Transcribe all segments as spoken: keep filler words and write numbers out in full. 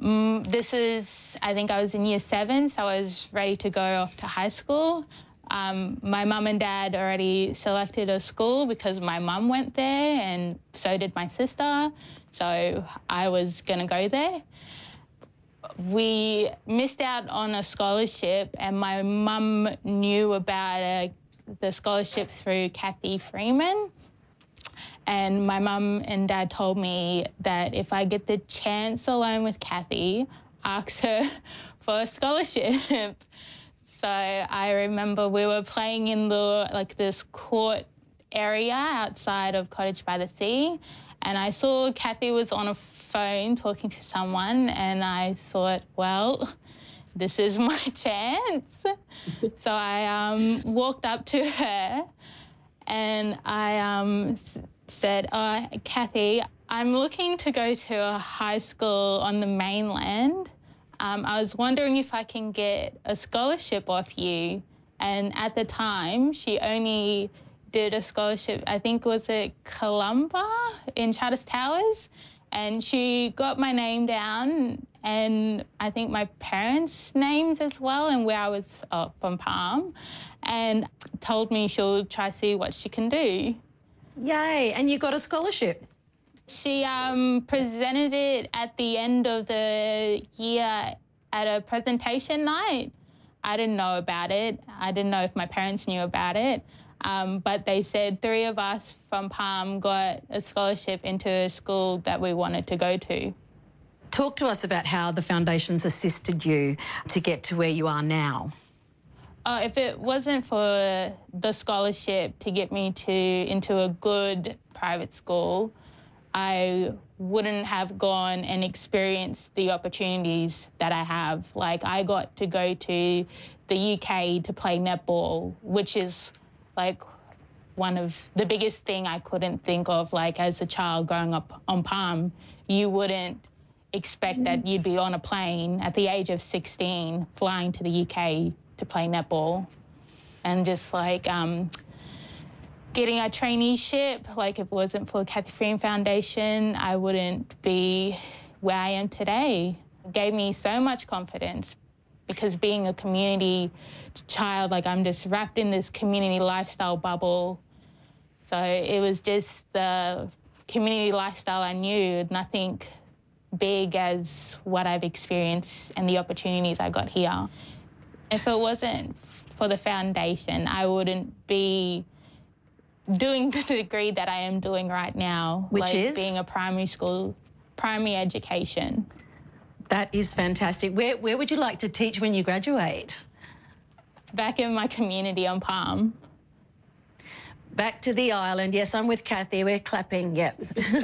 Mm, this is, I think I was in year seven, so I was ready to go off to high school. Um, my mum and dad already selected a school because my mum went there and so did my sister, so I was going to go there. We missed out on a scholarship and my mum knew about a, the scholarship through Kathy Freeman. And my mum and dad told me that if I get the chance alone with Kathy, ask her for a scholarship. So I remember we were playing in the like this court area outside of Cottage by the Sea, and I saw Kathy was on a phone talking to someone, and I thought, well, this is my chance. So I um, walked up to her and I um, said, oh, Kathy, I'm looking to go to a high school on the mainland. Um, I was wondering if I can get a scholarship off you. And at the time, she only did a scholarship, I think was it Columba in Charters Towers. And she got my name down and I think my parents' names as well and where I was oh, from Palm, and told me she'll try to see what she can do. Yay, and you got a scholarship? She um, presented it at the end of the year at a presentation night. I didn't know about it. I didn't know if my parents knew about it. Um, but they said three of us from Palm got a scholarship into a school that we wanted to go to. Talk to us about how the foundation's assisted you to get to where you are now. Uh, if it wasn't for the scholarship to get me to into a good private school, I wouldn't have gone and experienced the opportunities that I have. Like, I got to go to the U K to play netball, which is like one of the biggest thing I couldn't think of. Like, as a child growing up on Palm, you wouldn't expect that you'd be on a plane at the age of sixteen flying to the U K to play netball. And just like um, getting a traineeship, like if it wasn't for Kathy Freeman Foundation, I wouldn't be where I am today. It gave me so much confidence because being a community child, like I'm just wrapped in this community lifestyle bubble. So it was just the community lifestyle I knew, nothing big as what I've experienced and the opportunities I got here. If it wasn't for the foundation, I wouldn't be doing the degree that I am doing right now. Which like is? Being a primary school, primary education. That is fantastic. Where, where would you like to teach when you graduate? Back in my community on Palm. Back to the island. Yes, I'm with Kathy. We're clapping, yep.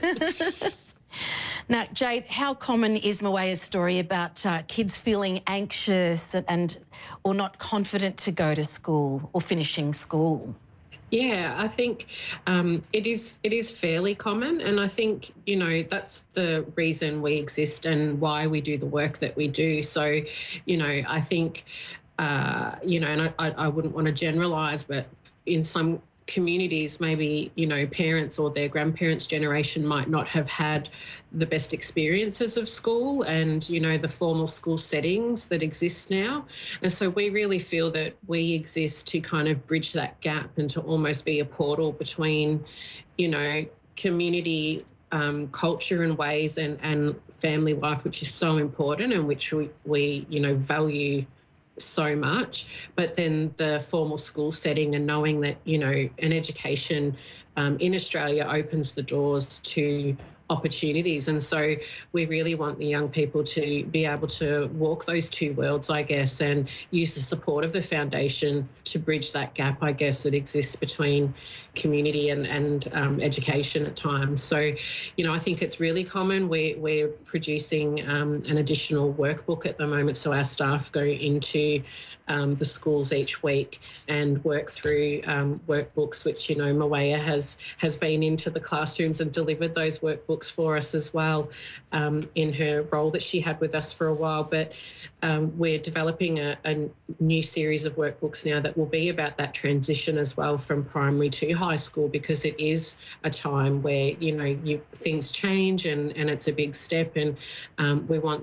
Now, Jade, how common is Mwaya's story about uh, kids feeling anxious and, and or not confident to go to school or finishing school? Yeah, I think um, it is it is fairly common, and I think, you know, that's the reason we exist and why we do the work that we do. So, you know, I think, uh, you know, and I, I, I wouldn't want to generalise, but in some communities, maybe, you know, parents or their grandparents' generation might not have had the best experiences of school and, you know, the formal school settings that exist now. And so we really feel that we exist to kind of bridge that gap and to almost be a portal between, you know, community um, culture and ways and, and family life, which is so important and which we, we, you know, value so much, but then the formal school setting and knowing that, you know, an education um, in Australia opens the doors to opportunities. And so we really want the young people to be able to walk those two worlds, I guess, and use the support of the foundation to bridge that gap, I guess, that exists between community and, and um, education at times. So, you know, I think it's really common. We, we're producing um, an additional workbook at the moment, so our staff go into um, the schools each week and work through um, workbooks, which, you know, Mwaya has, has been into the classrooms and delivered those workbooks for us as well um, in her role that she had with us for a while. But um, we're developing a, a new series of workbooks now that will be about that transition as well from primary to high school, because it is a time where, you know, you, things change and, and it's a big step, and um, we want